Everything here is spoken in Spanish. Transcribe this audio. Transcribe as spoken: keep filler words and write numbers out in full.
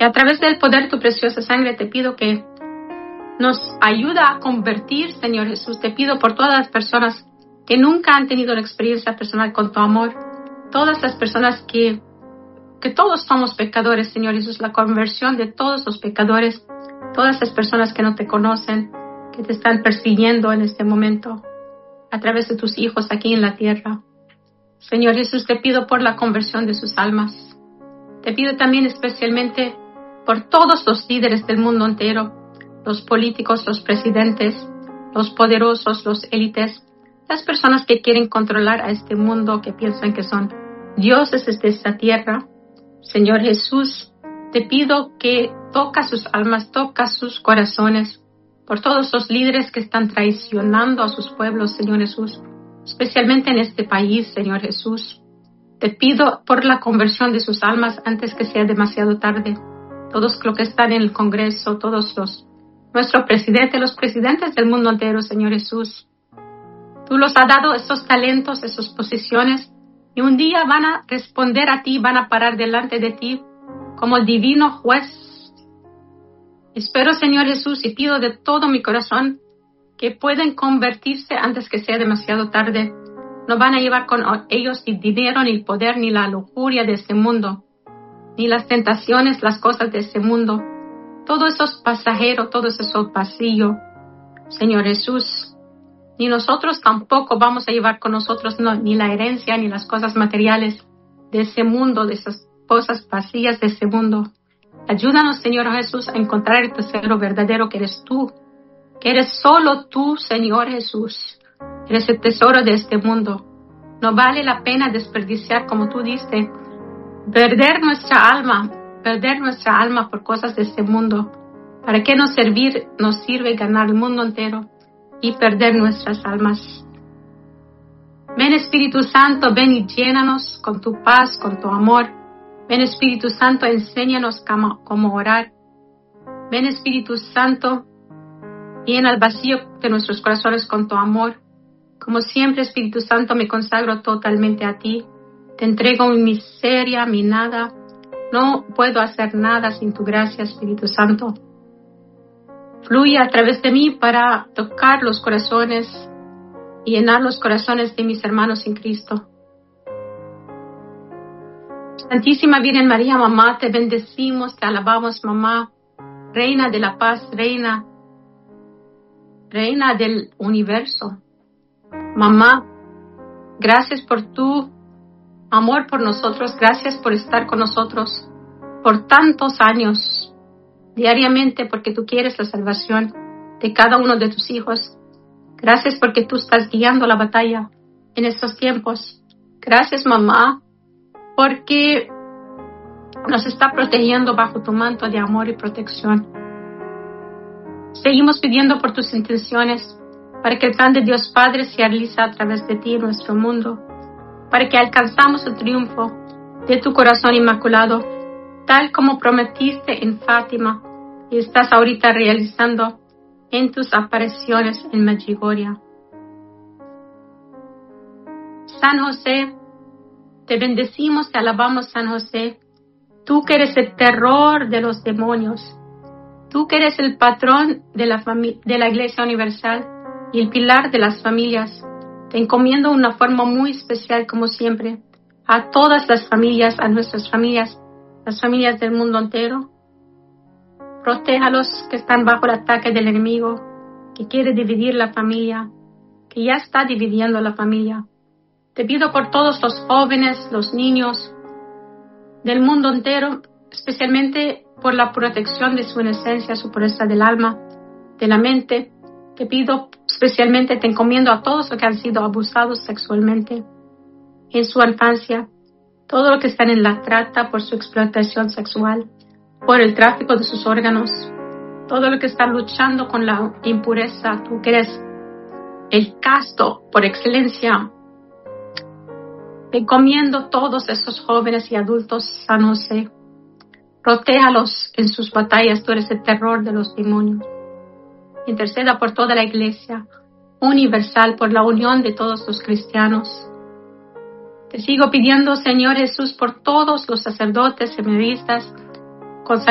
Y a través del poder de tu preciosa sangre te pido que nos ayuda a convertir, Señor Jesús. Te pido por todas las personas que nunca han tenido una experiencia personal con tu amor. Todas las personas que, que todos somos pecadores, Señor Jesús. La conversión de todos los pecadores. Todas las personas que no te conocen, que te están persiguiendo en este momento. A través de tus hijos aquí en la tierra. Señor Jesús, te pido por la conversión de sus almas. Te pido también especialmente por todos los líderes del mundo entero, los políticos, los presidentes, los poderosos, los élites, las personas que quieren controlar a este mundo, que piensan que son dioses de esta tierra. Señor Jesús, te pido que toca sus almas, toca sus corazones, por todos los líderes que están traicionando a sus pueblos, Señor Jesús, especialmente en este país, Señor Jesús. Te pido por la conversión de sus almas antes que sea demasiado tarde. Todos los que están en el Congreso, todos los, nuestro presidente, los presidentes del mundo entero, Señor Jesús. Tú los has dado esos talentos, esas posiciones, y un día van a responder a ti, van a parar delante de ti como el divino juez. Espero, Señor Jesús, y pido de todo mi corazón que puedan convertirse antes que sea demasiado tarde. No van a llevar con ellos ni dinero, ni el poder, ni la lujuria de este mundo, ni las tentaciones, las cosas de este mundo. Todo eso es pasajero, todo eso es vacío, Señor Jesús. Ni nosotros tampoco vamos a llevar con nosotros no, ni la herencia, ni las cosas materiales de ese mundo, de esas cosas vacías de ese mundo. Ayúdanos, Señor Jesús, a encontrar el tesoro verdadero que eres tú, que eres solo tú, Señor Jesús. Eres el tesoro de este mundo. No vale la pena desperdiciar, como tú diste, perder nuestra alma, perder nuestra alma por cosas de este mundo. ¿Para qué nos servir, nos sirve ganar el mundo entero y perder nuestras almas? Ven, Espíritu Santo, ven y llénanos con tu paz, con tu amor. Ven, Espíritu Santo, enséñanos cómo, cómo orar. Ven, Espíritu Santo, llena el vacío de nuestros corazones con tu amor. Como siempre, Espíritu Santo, me consagro totalmente a ti. Te entrego mi miseria, mi nada. No puedo hacer nada sin tu gracia, Espíritu Santo. Fluye a través de mí para tocar los corazones y llenar los corazones de mis hermanos en Cristo. Santísima Virgen María, mamá, te bendecimos, te alabamos, mamá. Reina de la paz, reina, reina del universo. Mamá, gracias por tu amor por nosotros, gracias por estar con nosotros por tantos años, diariamente, porque tú quieres la salvación de cada uno de tus hijos. Gracias porque tú estás guiando la batalla en estos tiempos. Gracias, mamá, porque nos está protegiendo bajo tu manto de amor y protección. Seguimos pidiendo por tus intenciones, para que el plan de Dios Padre se realiza a través de ti en nuestro mundo, para que alcanzamos el triunfo de tu corazón inmaculado, tal como prometiste en Fátima y estás ahorita realizando en tus apariciones en Medjugorje. San José, te bendecimos, te alabamos, San José, tú que eres el terror de los demonios, tú que eres el patrón de la, fami- de la Iglesia Universal y el pilar de las familias. Te encomiendo de una forma muy especial, como siempre, a todas las familias, a nuestras familias, las familias del mundo entero. Protege a los que están bajo el ataque del enemigo, que quiere dividir la familia, que ya está dividiendo la familia. Te pido por todos los jóvenes, los niños del mundo entero, especialmente por la protección de su inocencia, su pureza del alma, de la mente. Te pido especialmente, te encomiendo a todos los que han sido abusados sexualmente en su infancia, todo lo que están en la trata por su explotación sexual, por el tráfico de sus órganos, todo lo que están luchando con la impureza, tú que eres el casto por excelencia. Te encomiendo todos esos jóvenes y adultos, San José. Protéjalos en sus batallas, tú eres el terror de los demonios. Interceda por toda la Iglesia universal, por la unión de todos los cristianos. Te sigo pidiendo, Señor Jesús, por todos los sacerdotes, seminaristas,